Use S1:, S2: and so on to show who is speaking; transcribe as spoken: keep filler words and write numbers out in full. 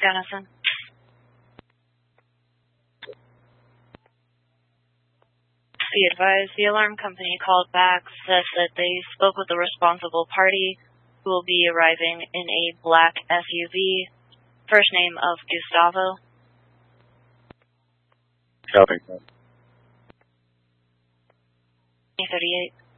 S1: Dennison. Be advised, the alarm company called back, said that they spoke with the responsible party who will be arriving in a black S U V. First name of Gustavo.
S2: Copy.
S1: thirty-eight.